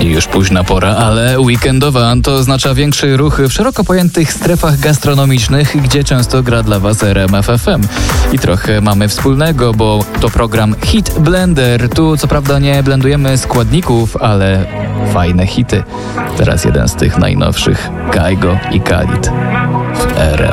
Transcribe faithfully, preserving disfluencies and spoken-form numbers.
Już późna pora, ale weekendowa to oznacza większy ruch w szeroko pojętych strefach gastronomicznych, gdzie często gra dla Was R M F F M. I trochę mamy wspólnego, bo to program Hit Blender. Tu co prawda nie blendujemy składników, ale fajne hity. Teraz jeden z tych najnowszych, Kygo i Khalid w R M